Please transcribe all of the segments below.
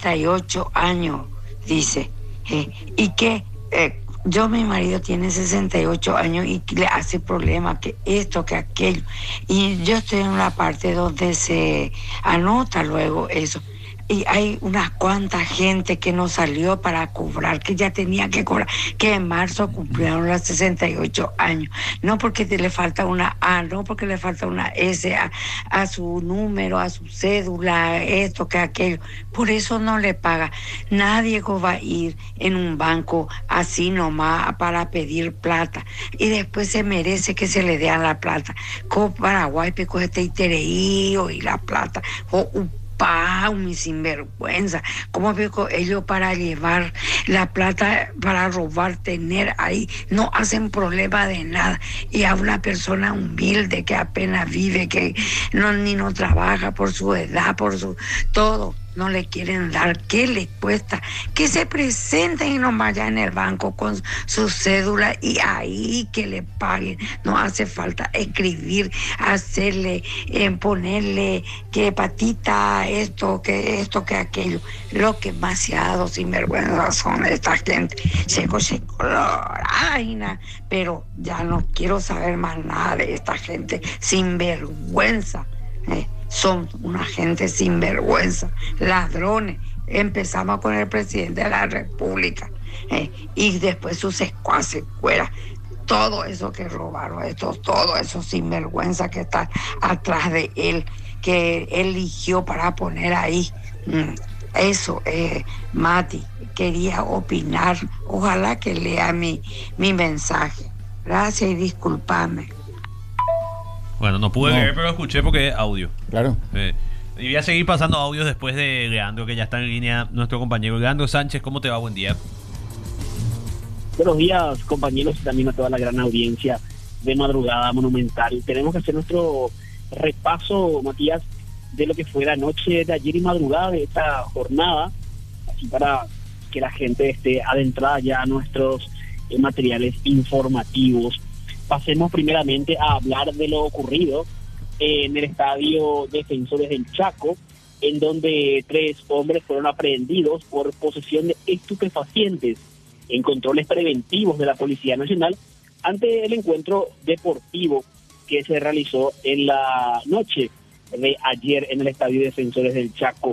68 años, dice. Y que mi marido tiene 68 años y le hace problema que esto, que aquello. Y yo estoy en la parte donde se anota luego eso. Y hay unas cuantas gente que no salió para cobrar, que ya tenía que cobrar, que en marzo cumplieron los 68 años. No porque le falta una A, no porque le falta una S a su número, a su cédula, esto, que aquello. Por eso no le paga. Nadie va a ir en un banco así nomás para pedir plata. Y después se merece que se le dé la plata. Como Paraguay, pico este itereío y la plata. O mi sinvergüenza, como veo ellos para llevar la plata, para robar, tener ahí, no hacen problema de nada. Y a una persona humilde que apenas vive, que no trabaja por su edad, por su todo, no le quieren dar. ¿Qué le cuesta? Que se presenten y no vayan en el banco con su cédula y ahí que le paguen. No hace falta escribir, hacerle, ponerle que patita, esto, que aquello. Lo que demasiado sinvergüenza son esta gente. Seco, pero ya no quiero saber más nada de esta gente sinvergüenza. Son una gente sinvergüenza, ladrones. Empezamos con el presidente de la República y después sus secuaces, fuera. Todo eso que robaron, todo eso sinvergüenza que está atrás de él, que eligió para poner ahí. Eso, Mati, quería opinar. Ojalá que lea mi mensaje. Gracias y discúlpame. Bueno, no pude leer, pero escuché porque es audio. Claro. Y voy a seguir pasando audios después de Leandro, que ya está en línea, nuestro compañero Leandro Sánchez. ¿Cómo te va? Buen día. Buenos días, compañeros, y también a toda la gran audiencia de Madrugada Monumental. Tenemos que hacer nuestro repaso, Matías, de lo que fue la noche de ayer y madrugada de esta jornada, así para que la gente esté adentrada ya a nuestros materiales informativos. Pasemos primeramente a hablar de lo ocurrido en el estadio Defensores del Chaco, en donde 3 hombres fueron aprehendidos por posesión de estupefacientes en controles preventivos de la Policía Nacional ante el encuentro deportivo que se realizó en la noche de ayer en el estadio Defensores del Chaco.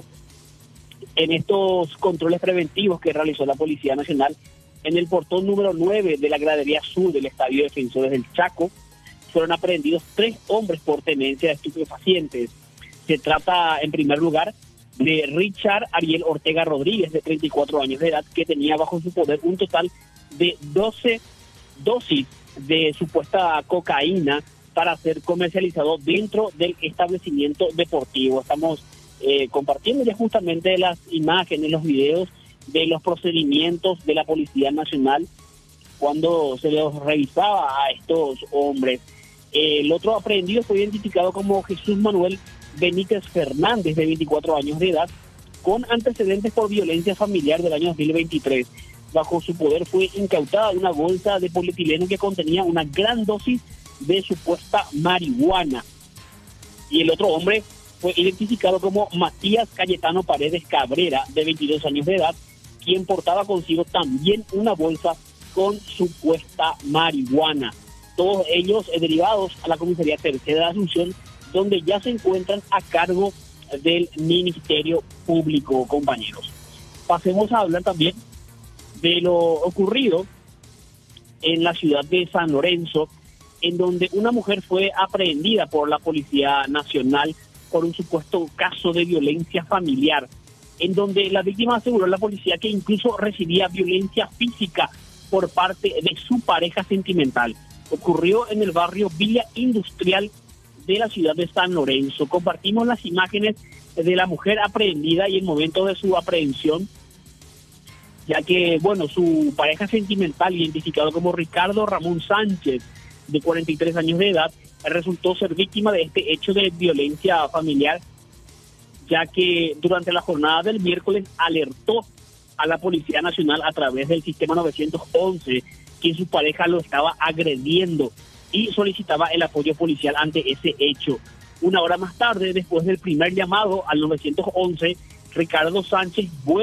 En estos controles preventivos que realizó la Policía Nacional, en el portón número 9 de la gradería sur del estadio Defensores del Chaco, fueron aprehendidos 3 hombres por tenencia de estupefacientes. Se trata, en primer lugar, de Richard Ariel Ortega Rodríguez, de 34 años de edad, que tenía bajo su poder un total de 12 dosis de supuesta cocaína para ser comercializado dentro del establecimiento deportivo. Estamos compartiendo ya justamente las imágenes, los videos de los procedimientos de la Policía Nacional cuando se les revisaba a estos hombres. El otro aprehendido fue identificado como Jesús Manuel Benítez Fernández, de 24 años de edad, con antecedentes por violencia familiar del año 2023. Bajo su poder fue incautada una bolsa de polietileno que contenía una gran dosis de supuesta marihuana. Y el otro hombre fue identificado como Matías Cayetano Paredes Cabrera, de 22 años de edad, quien portaba consigo también una bolsa con supuesta marihuana. Todos ellos derivados a la Comisaría Tercera de Asunción, donde ya se encuentran a cargo del Ministerio Público, compañeros. Pasemos a hablar también de lo ocurrido en la ciudad de San Lorenzo, en donde una mujer fue aprehendida por la Policía Nacional por un supuesto caso de violencia familiar, en donde la víctima aseguró a la policía que incluso recibía violencia física por parte de su pareja sentimental. Ocurrió en el barrio Villa Industrial de la ciudad de San Lorenzo. Compartimos las imágenes de la mujer aprehendida y el momento de su aprehensión, ya que, bueno, su pareja sentimental, identificado como Ricardo Ramón Sánchez, de 43 años de edad, resultó ser víctima de este hecho de violencia familiar, ya que durante la jornada del miércoles alertó a la Policía Nacional a través del sistema 911 que su pareja lo estaba agrediendo y solicitaba el apoyo policial ante ese hecho. Una hora más tarde, después del primer llamado al 911, Ricardo Sánchez